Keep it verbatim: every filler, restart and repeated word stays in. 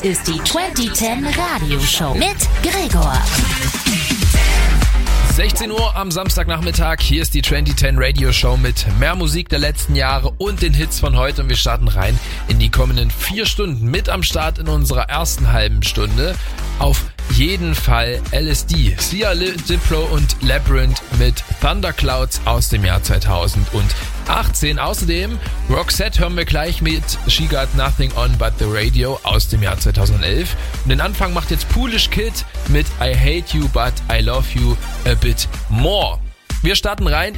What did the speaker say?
ist die zwanzig zehn Radioshow mit Gregor. sechzehn Uhr am Samstagnachmittag, hier ist die zwanzig zehn Radio Show mit mehr Musik der letzten Jahre und den Hits von heute und wir starten rein in die kommenden vier Stunden. Mit am Start in unserer ersten halben Stunde auf jeden Fall L S D, Sia Diplo und Labyrinth mit Thunderclouds aus dem Jahr zweitausendachtzehn. Außerdem Roxette hören wir gleich mit She Got Nothing On But The Radio aus dem Jahr zweitausendelf. Und den Anfang macht jetzt Poolish Kid mit I Hate You But I Love You A Bit More. Wir starten rein